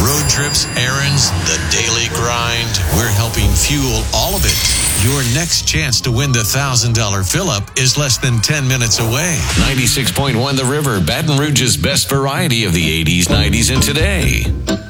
Road trips, errands, the daily grind. We're helping fuel all of it. Your next chance to win the $1,000 fill-up is less than 10 minutes away. 96.1 The River, Baton Rouge's best variety of the 80s, 90s, and today.